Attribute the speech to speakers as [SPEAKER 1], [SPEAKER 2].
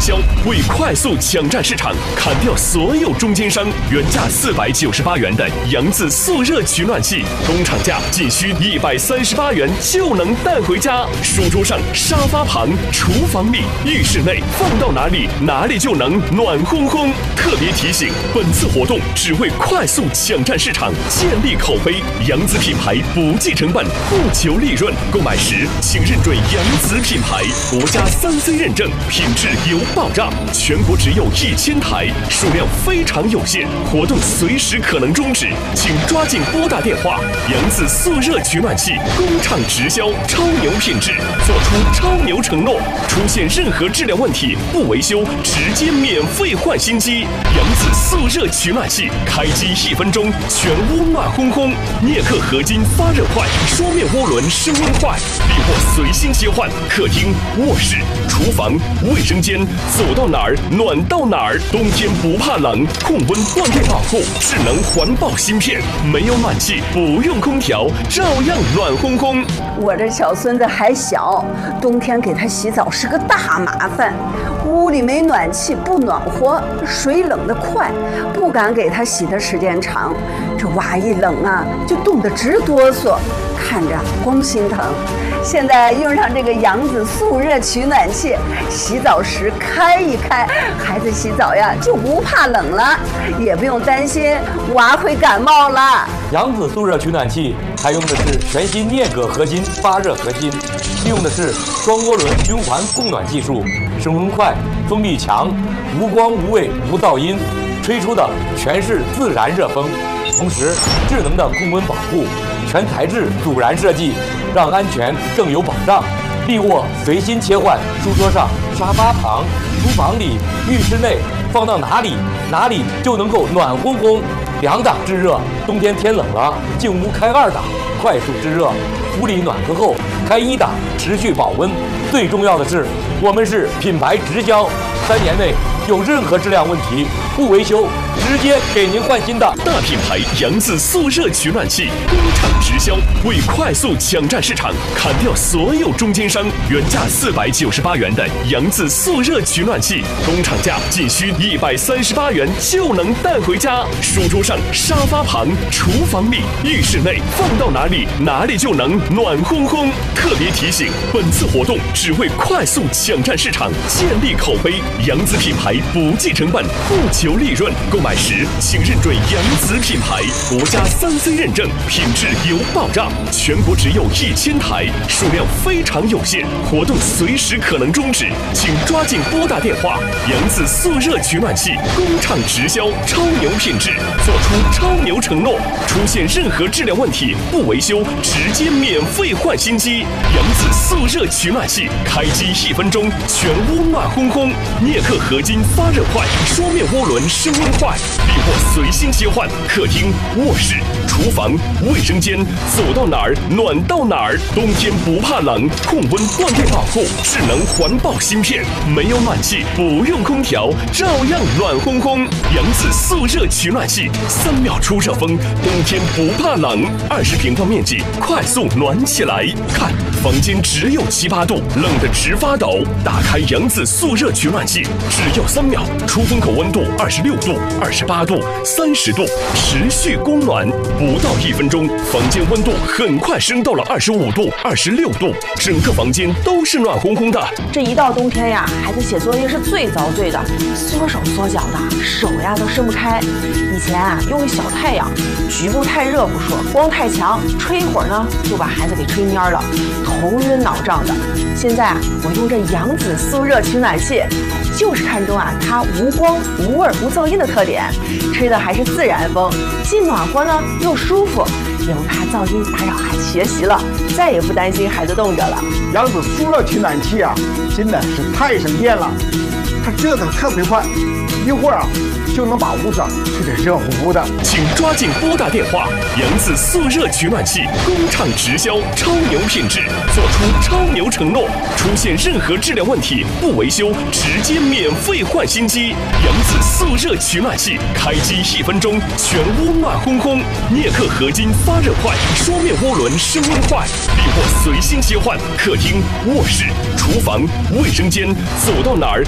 [SPEAKER 1] 销，为快速抢占市场，砍掉所有中间商，原价498元的扬子速热取暖器，工厂价仅需138元就能带回家。书桌上、沙发旁、厨房里、浴室内，放到哪里哪里就能暖烘烘。特别提醒，本次活动只为快速抢占市场，建立口碑。扬子品牌不计成本，不求利润，购买时请认准扬子品牌，国家3C 认证，品质有保障。全国只有1000台，数量非常有限，活动随时可能终止，请抓紧拨打电话。扬子速热取暖器工厂直销，超牛品质，做出超牛承诺，出现任何质量问题不维修，直接免费换新机。扬子速热取暖器，开机1分钟，全屋暖烘烘，镍克合金发热快，双面涡轮升温快，力货随心切换，客厅、卧室、厨房、卫生间，走到哪儿暖到哪儿。冬天不怕冷，控温断电保护，智能环保芯片，没有暖气，不用空调，照样暖烘烘。
[SPEAKER 2] 我这小孙子还小，冬天给他洗澡是个大麻烦，屋里没暖气不暖和，水冷得快，不敢给他洗的时间长，这娃一冷啊就冻得直哆嗦，看着光心疼。现在用上这个扬子速热取暖器，洗澡时开一开，孩子洗澡呀就不怕冷了，也不用担心娃会感冒了。
[SPEAKER 3] 扬子速热取暖器采用的是全新镍铬合金发热核心，利用的是双涡轮循环供暖技术，升温快，风力强，无光无味无噪音，吹出的全是自然热风，同时智能的控温保护，全材质阻燃设计，让安全更有保障。力握随心切换，书桌上、沙发旁、厨房里、浴室内，放到哪里哪里就能够暖烘烘。2档制热，冬天天冷了，进屋开2档，快速制热；屋里暖和后开1档，持续保温。最重要的是，我们是品牌直销，3年内有任何质量问题不维修，直接给您换新的。
[SPEAKER 1] 大品牌扬子速热取暖器，工厂直销，为快速抢占市场，砍掉所有中间商，原价498元的扬子速热取暖器，工厂价仅需138元就能带回家。书桌上、沙发旁、厨房里、浴室内，放到哪里哪里就能暖烘烘。特别提醒，本次活动只为快速抢占市场，建立口碑。扬子品牌不计成本，不求利润，购买时请认准扬子品牌，国家3C 认证，品质有保障。全国只有1000台，数量非常有限，活动随时可能终止，请抓紧拨打电话。扬子速热取暖器工厂直销，超牛品质，做出超牛承诺，出现任何质量问题不维修，直接免费换新机。扬子速热取暖器，开机1分钟，全屋暖烘烘，镍克合金发热快，双面涡轮升温快，力货随心切换，客厅、卧室、厨房、卫生间，走到哪儿暖到哪儿。冬天不怕冷，控温断电保护，智能环保芯片，没有暖气不用空调，照样暖烘烘。扬子速热取暖器，3秒出热风，冬天不怕冷，20平方面积，快速暖起来。看，房间只有7、8度，冷得直发抖。打开扬子速热取暖器，只要3秒，出风口温度26度、28度、30度，持续供暖，不到1分钟，房间温度很快升到了25度、26度，整个房间都是暖烘烘的。
[SPEAKER 4] 这一到冬天呀，孩子写作业是最遭罪的，缩手缩脚的，手呀都伸不开。以前啊，用小太阳，局部太热不说，光太强，吹一会儿呢，就把孩子给吹蔫了，头晕脑胀的。现在啊，我用这扬子速热取暖器，就是看中啊它无光、无味、无噪音的特点，吹的还是自然风，既暖和呢又舒服，也不怕噪音打扰孩子学习了，再也不担心孩子冻着了。
[SPEAKER 5] 扬子速热取暖器啊，真的是太省电了，它热得特别快，一会儿啊就能把屋子吹得热乎乎的。
[SPEAKER 1] 请抓紧拨打电话，扬子速热取暖器工厂直销，超牛品质，做出超牛承诺，出现任何质量问题不维修，直接免费换新机。扬子速热取暖器，开机1分钟，全屋暖烘烘，镍克合金发热快，双面涡轮升温快，力货随心切换，客厅、卧室、厨房、卫生间，走到哪儿